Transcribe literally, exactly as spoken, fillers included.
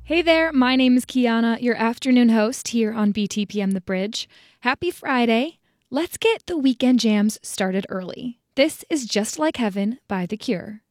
Hey there, my name is Kiana, your afternoon host here on B T P M The Bridge. Happy Friday. Let's get the weekend jams started early. This is Just Like Heaven by The Cure.